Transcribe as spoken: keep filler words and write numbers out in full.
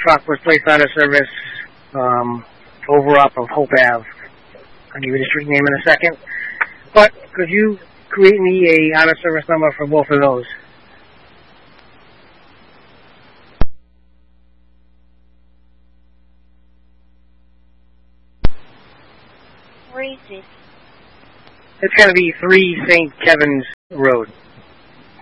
truck was placed out of service um, over off of Hope Ave. I'll give you the street name in a second. But could you create me a out of service number for both of those? Where is it? It's going to be three Saint Kevin's Road.